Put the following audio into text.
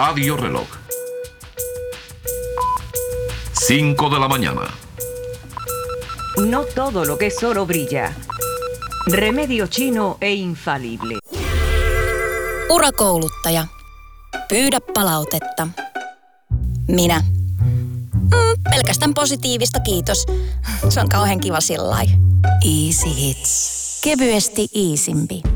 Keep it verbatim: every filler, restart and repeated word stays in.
Radio Reloj. Cinco de la mañana. No todo lo que es oro brilla. Remedio chino e infalible. Urakouluttaja. Pyydä palautetta. Minä. Mm, pelkästään positiivista, kiitos. Se on kauhean kiva sillai. Easy Hits. Kevyesti iisimpi.